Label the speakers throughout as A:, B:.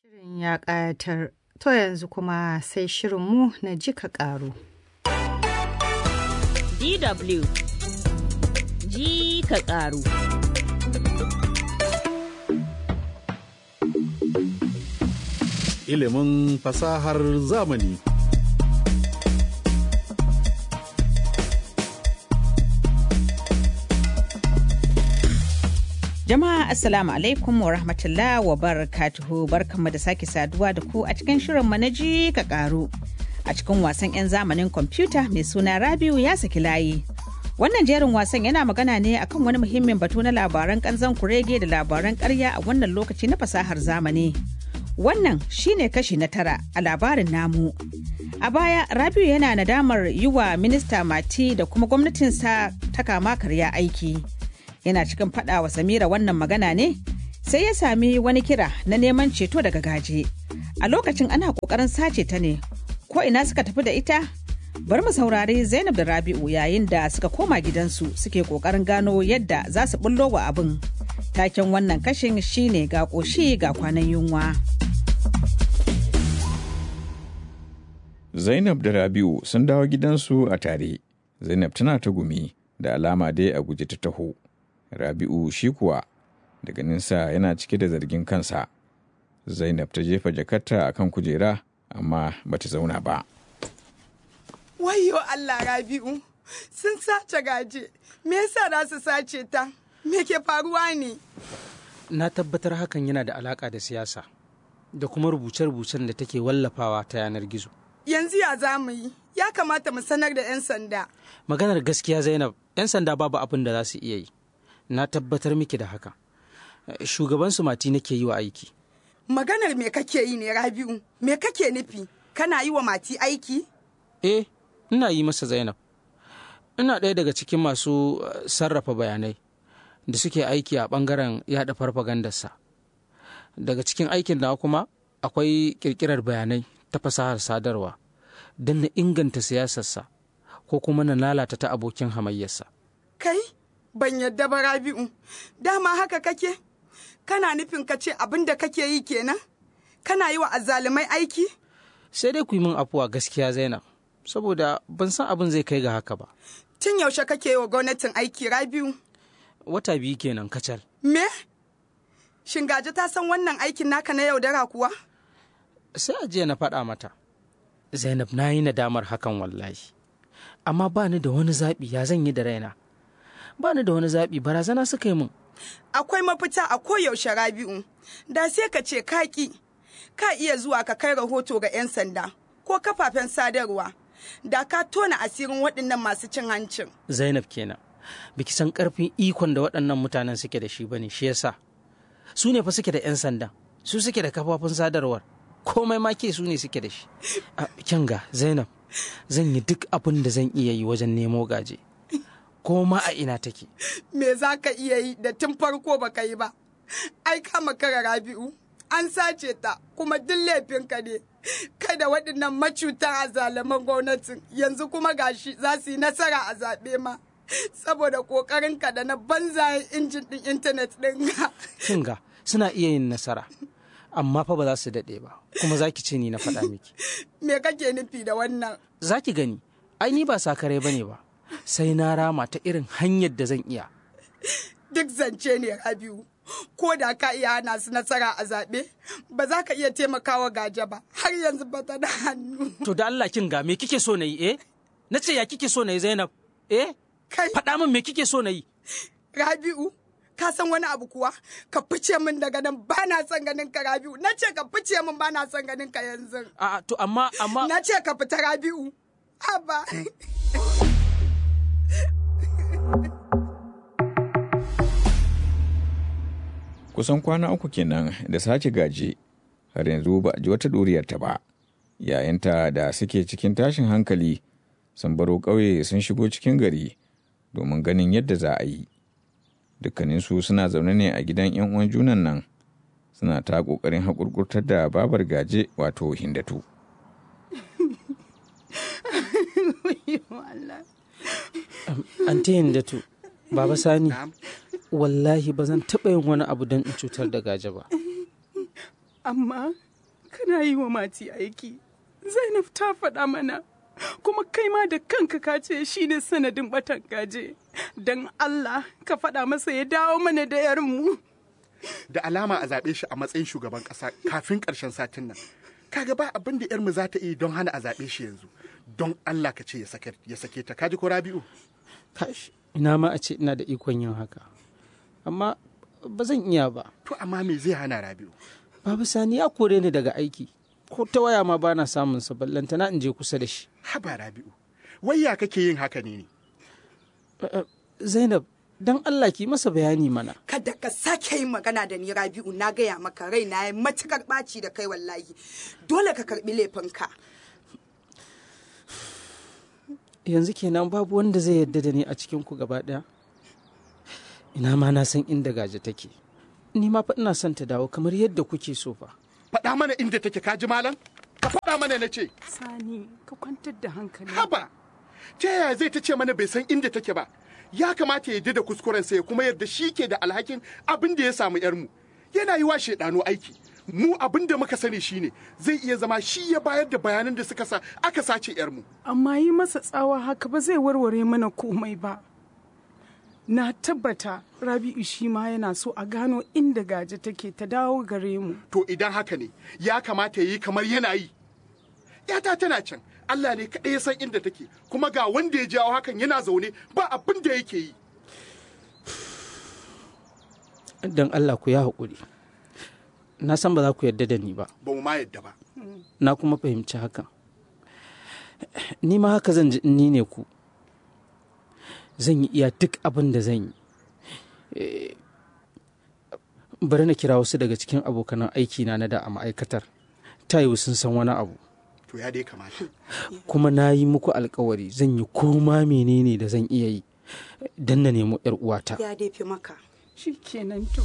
A: Shirin ya ƙayatar, to yanzu kuma sai shirinmu na ji ka ƙaru.
B: DW ji ka ƙaru.
C: Ilimin fasahar zamani.
B: Jama'a Assalamu alaikum wa rahmatullah wa barakatuhu, barkanmu da sake saduwa da ku a cikin shirin na ji ka ƙaru. A cikin wasan 'yan zamanin kwamfuta mai suna Rabiu ya saki layi. Wannan jerin wasan yana magana ne akan wani muhimmin batu na labaran ƙanzon kurege da labaran ƙarya a wannan lokaci na fasahar zamani. Wannan shine kashi na 9 a labarin namu. A baya, Rabiu yana nadamar yi wa minista Mati da kuma gwamnatinsa ta kama karya aiki. Yana cikin faɗa wa Samira wannan magana ne, sai ya sami wani kira na neman ceto daga gaje. A lokacin ana ƙoƙarin sace ta ne, ko ina suka tafi da ita? Bari mu saurari Zainab da Rabi'u yayin da suka koma gidansu suke ƙoƙarin gano yadda za su bullo wa abin. Taken wannan kashin shine ga ƙoshi ga kwanan yunwa.
D: Zainab da Rabi'u sun dawo gidansu a tare. Zainab tana ta gumi, da alama dai a guje ta taho. Rabi'u shi kuwa daga ninsa yana cike da zargin kansa. Zainab ta jefa jakarta a kan kujera, amma bata zauna ba.
E: Wayyo Allah, Rabi'u, sun sace gaje. Me yasa za su sace ta? Me ke faruwa ne?
F: Na tabbatar hakan yana da alaka da siyasa da kuma rubuce-rubucen da take wallafawa ta yanar gizo.
E: Yanzu ya za mu yi? Ya kamata mu sanar da 'yan sanda.
F: Maganar gaskiya Zainab, 'yan sanda babu abin da za su iya yi. Na tabbatar miki da haka. Shugaban su Mati nake yi wa aiki.
E: Maganar me kake yi ne, Rabi'u? Me kake nufi? Kana yi wa Mati aiki?
F: Ina yi masa Zainab. Ina ɗaya daga cikin masu sarrafa bayanai da suke aiki a ɓangaren yaɗa farfagandarsa. Daga cikin aikin da kuma akwai ƙirƙirar bayanai ta fasahar sadarwa don na inganta siyasarsa ko kuma na lalata ta abokin hamayyarsa.
E: Kai? Ban yadda ba, Rabi'u. Dama haka kake? Kana nufin ka ce abin da kake yi kenan? Kana yi wa azzalumai aiki?
F: Sai dai ku yi min afuwa gaskiya Zainab, saboda ban san abin zai kai ga haka ba.
E: Tun yaushe kake yi wa gwamnatin aiki, Rabi'u?
F: Wata 2 kenan kacal.
E: Me? Shingaje ta san wannan aikin naka na yaudara kuwa?
F: Sai a jiya na faɗa mata. Zainab, na yi nadamar hakan wallahi. Amma ba ni da wani zaɓi, ya zan yi da raina. Ba ni da wani zaɓi, barazana suka yi min.
E: Akwai mafita a koyaushe, Rabi'u. Da sai ka ce kaki. Ka iya zuwa ka kai rahoto ga 'yan sanda ko kafafen sadarwa. Da ka tona asirin waɗannan masu cin hancin.
F: Zainab kenan. Biki san ƙarfin ikon da waɗannan mutanen suke da shi bane, shi yasa. Su ne fa suke da 'yan sanda, su suke da kafafun sadarwar. Komai ma ke su ne suke da shi. Kyanga, Zainab, zan yi duk abin da zan iya yi wajen nemo gaje. Ko ma a ina take.
E: Me za ka iya yi da tun farko ba ka yi ba? Ai ka makara, Rabi'u. An sace ta kuma duk laifinka ne. Kada waɗannan macutan azalaman gwamnatin yanzu kuma gashi za su yi nasara a zaɓe ma. Saboda ƙoƙarinka da na banzayen injin ɗin intanet ɗin.
F: Kinga, suna iya yin nasara. Amma fa ba za su daɗe ba, kuma za ki ce ni na faɗa miki.
E: Me kake nufi da wannan?
F: Za ki gani, ai ni ba sakare ba ne ba. Sai na rama ta irin hanyar da zan iya.
E: Duk zance ne, Rabi'u. Ko da ka iya hana su nasara a zaɓe, ba za ka iya taimakawa gaje ba. Har yanzu ba ta da hannu.
F: To da Allah kin ga me kike so na yi, Na ce ya kike so na yi, Zainab?
E: Kai.
F: Faɗa min me kike so na yi?
E: Rabi'u, ka san wani abu kuwa? Ka fice min daga nan, ba na son ganin ka, Rabi'u. Na ce ka fice min, ba na son ganin ka yanzu.
F: To amma.
E: Na ce ka fita, Rabi'u. Haba.
D: Kusan kwana 3 kenan da sace gaje, har yanzu ba a ji wata ɗuriyarta ba. Yayanta da suke cikin tashin hankali sun baro ƙauye sun shigo cikin gari domin ganin yadda za a yi. Dukkaninsu suna zaune ne a gidan 'yan uwan junan nan, suna ta ƙoƙarin haƙurƙurtar da babar gaje wato Hindatu.
F: Anti Hindatu, Baba Sani, wallahi ba zan taɓa yin wani abu don in cutar da gaje ba.
E: Amma
G: kana yi wa Mati aiki. Zainab ta faɗa mana, kuma kai ma da kanka ka ce shi ne sanadin batan gaje. Don Allah ka faɗa masa ya dawo mana da yarmu.
H: Da alama a zaɓe shi a matsayin shugaban ƙasa kafin ƙarshen satin nan. Kaga ba abin da yarmu za ta yi don hana a zaɓe shi yanzu. Don Allah ka ce ya sake ta. Kaji ko Rabi'u?
F: Kash, ina ma a ce ina da ikon yin haka. Amma ba zan iya ba.
H: To amma me zai hana Rabi'u?
F: Baba Sani ya kore ni daga aiki. Ko ta waya ma bana samun sa, ballantana in je kusa da shi.
H: Haba Rabi'u, wai ya kake yin haka ne?
F: Zainab, don Allah ki masa bayani mana.
E: Kada ka sake yin magana da ni Rabi'u, na gaya maka raina ya matukar ɓaci da kai wallahi. Dole ka karɓi laifinka.
F: Yanzu kenan babu wanda zai yarda da ni a cikin ku gaba ɗaya. Ina ma na san inda Gaje take. Ni ma fa ina son ta dawo kamar yadda kuke so fa.
H: Faɗa mana inda take, ka ji malam? Ka faɗa mana na ce.
G: Sani, ka kwantar da hankali.
H: Haba, ta yaya zai ta ce mana bai san inda take ba? Ya kamata ya yarda da kuskurensa ya kuma yarda shi ke da alhakin abin da ya samu yarmu. Yana yi wa shaidano aiki. Mu abin da muka sani shine zai iya zama shi ya bayar da bayanan da suka sa aka sace yarmu.
G: Amma yi masa tsawa haka ba zai warware mana komai ba. Na tabbata Rabi'u shi ma yana so a gano inda Gaje take ta dawo gare mu.
H: To idan haka ne, ya kamata ya yi kamar yana yi. Yata tana can, Allah ne kaɗai ya san inda take, kuma ga wanda ya jawo hakan yana zaune ba abin da yake yi.
F: Don Allah ku ya haƙuri. Na san ba za ku yarda da ni ba.
H: Ba mu ma yarda ba.
F: Na kuma fahimci hakan. Ni ma haka zan ji ni ne ku. Zan yi iya duk abin da zan yi. Bari na kira wasu daga cikin abokanan aikina na da a ma'aikatar. Ta yiwu sun san wani abu.
H: To ya dai kamata.
F: Kuma na yi muku alkawari zan yi koma menene da zan iya yi don na nemo 'yar uwata.
E: Ya dai fi maka.
G: Shi kenan to.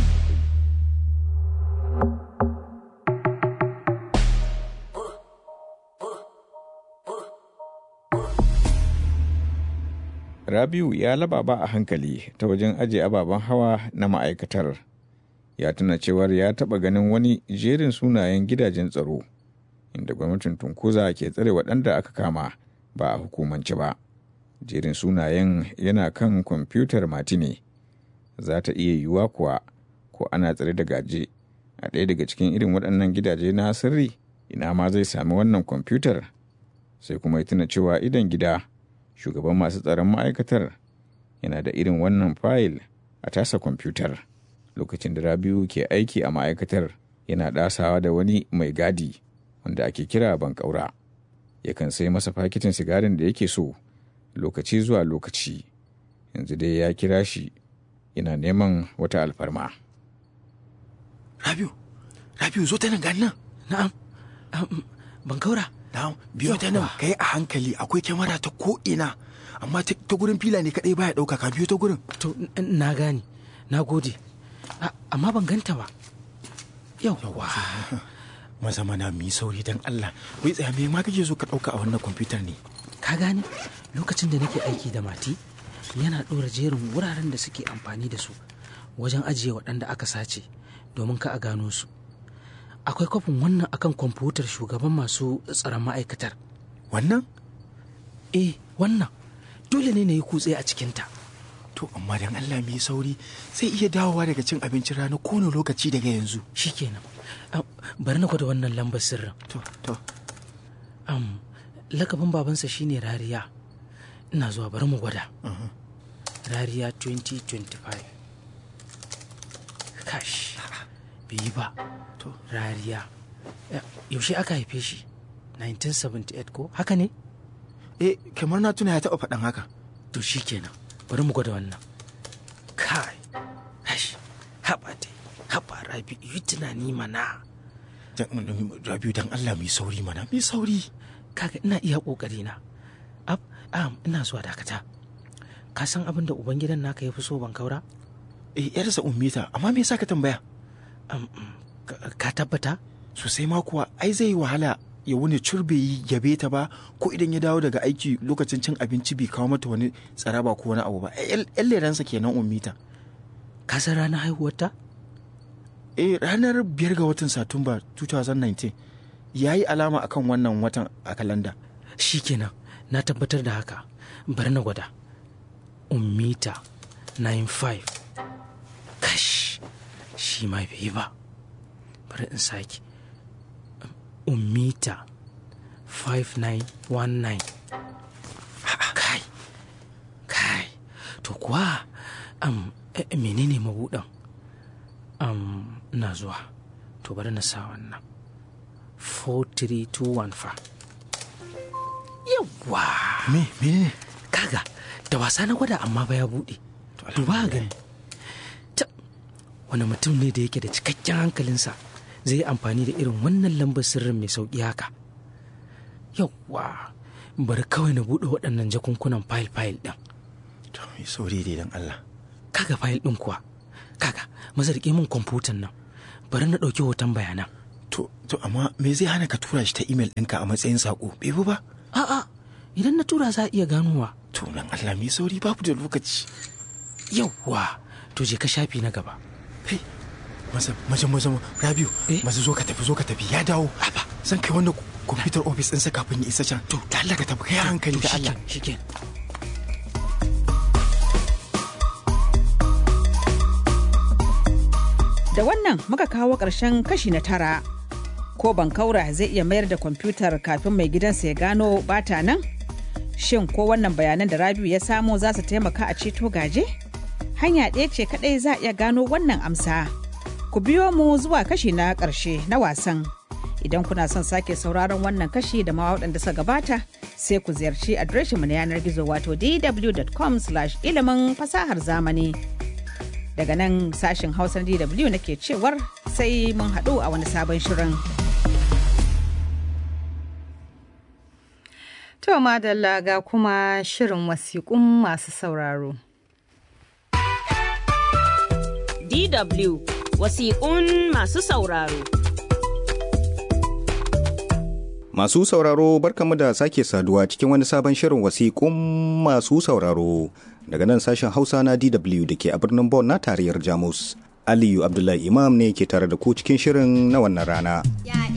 D: Rabiu ya lababa a hankali ta wajen ajiye ababen hawa na ma'aikatar. Ya tuna cewar ya taɓa ganin wani jerin sunayen gidajen tsaro, inda gwamnatin Tunkuza ke tsare waɗanda aka kama ba a hukumance ba. Jerin sunayen yana kan kwamfutar Matine. Za ta iya yiwuwa kuwa ko ana tsare da Gaje a ɗaya daga cikin irin waɗannan gidaje na sirri. Ina ma zai sami wannan kwamfutar? Sai kuma ya tuna cewa idan gida shugaban masu tsaron ma'aikatar yana da irin wannan fayil a tasa kwamfutar. Lokacin da Rabiu ke aiki a ma'aikatar yana ɗasawa da wani mai gadi wanda ake kira Bankaura. Yakan sai masa fakitin sigarin da yake so lokaci zuwa lokaci. Yanzu dai ya kira shi yana neman wata alfarma.
I: Rabiu zo ta nan gani nan.
F: Na'am. Bankaura.
I: Na'am, biyo ta nan kai a hankali, akwai kyamara ta ko'ina, amma ta gurin fila ne kaɗai baya ɗauka, ka biyo ta gurin.
F: To, na gane, na gode. Amma ban ganta ba. Yawwa.
I: Maza mana mu yi sauri don Allah. Wai tsaya me ma kake so ka ɗauka a wannan kwamfutar ne?
F: Ka gane, lokacin da nake aiki da Mati, yana ɗora jerin wuraren da suke amfani da su wajen ajiye waɗanda aka sace domin ka a gano su. Akwai kwafin wannan akan kwamfutar shugaban masu tsaron ma'aikatar.
I: Wannan?
F: Wannan. Dole ne na yi kutse a cikinta.
I: To, amma don Allah mai sauri sai iya dawowa daga cin abincin rana kowane lokaci daga yanzu.
F: Shikenan. Bari na gwada wannan lambar sirrin.
I: To.
F: Lakabin babansa shine Rariya. Ina zuwa bari mu gwada. Rariya 2025. Kash. Bai yi ba. Rariya. Yaushe aka haife shi? 1978 ko? Haka ne?
I: Kamar na tuna ya taɓa faɗan haka.
F: To shi kenan. Bari mu gwada wannan. Kai. Hash. Haɓa Rabi, yi tunani mana.
I: Rabiu don Allah mai sauri mana. Mai sauri.
F: Kaga ina iya ƙoƙari na. Ina zuwa dakata. Ka san abin da ubangidan naka ya fi so Bankaura?
I: Yarsa Ummita, amma me yasa ka tambaya?
F: Ka tabbata?
I: Sosai ma kuwa, ai zai yi wahala ya wuni curbe yi yabe ta ba, ko idan ya dawo daga aiki lokacin cin abinci bai kawo mata wani tsaraba ko wani abu ba. Yan leransa kenan Ummita.
F: Ka san ranar haihuwarta?
I: ranar 5 ga watan Satumba 2019 ya yi alama akan wannan watan a kalanda.
F: Shikenan, na tabbatar da haka. Bari na gwada. Ummita 95. Kash, shi ma bai yi ba. Bari in sake. Ummita 5919. Kai. To kuwa, menene mabuɗan? Na zuwa. To bari na sa wannan. 43215. Yawwa.
I: Me?
F: Kaga, da wasa na gwada amma ba ya buɗe. Duba gani. Wani mutum ne da yake da cikakken hankalinsa zai yi amfani da irin wannan lambar sirrin mai sauƙi haka. Yawwa. Bari kawai na buɗe waɗannan jakunkunan fayil ɗin.
I: To, mai sauri dai don Allah.
F: Kaga fayil ɗin kuwa. Kaga, maza riƙe min kwamfutan nan. Bari na ɗauki hoton bayanan.
I: To amma me zai hana ka tura shi ta imel ɗinka a matsayin saƙo? Bai ba?
F: A'a, idan na tura za a iya ganowa.
I: To nan Allah mai sauri babu da lokaci.
F: Yawwa, to je ka shafi na gaba.
I: Hey, maza Rabiu, maza zo ka tafi ya dawo.
F: Aba,
I: zan kai wannan kwamfutar ofis ɗinsa kafin ya isa can. To, da Allah ka tafi kai hankali da Allah.
F: Shiken.
B: Da wannan muka kawo ƙarshen kashi na 9. Ko bankaura zai iya mayar da kwamfutar kafin mai gidansa ya gano bata nan? Shin ko wannan bayanan da Rabiu ya samo za su taimaka a ceto Gaje? Hanya ɗaya ce kaɗai za a iya gano wannan amsa. Ku biyo mu zuwa kashi na ƙarshe na wasan. Idan kuna son sake sauraron wannan kashi da ma waɗanda suka gabata, sai ku ziyarci adireshinmu na yanar gizo wato dw.com/ilimin fasahar zamani. Daga nan sashen Hausa na DW nake cewar sai mun haɗu a wani sabon shirin.
A: To madalla ga kuma shirin wasiƙun masu sauraro.
J: DW wasiƙun masu sauraro.
K: Masu sauraro barkamu da sake saduwa cikin wani sabon shirin wasiƙun masu sauraro. Daga nan sashen Hausa na DW da ke a birnin Bonn na tarayyar Jamus. Aliyu Abdullahi Imam ne ke tare da ku cikin shirin na wannan rana.